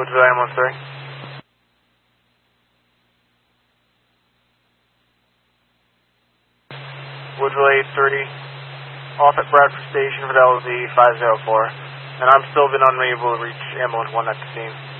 Woodville Ambulance 3. Woodville 83, off at Bradford Station for LZ 504, and I'm still been unable to reach Ambulance 1 at the scene.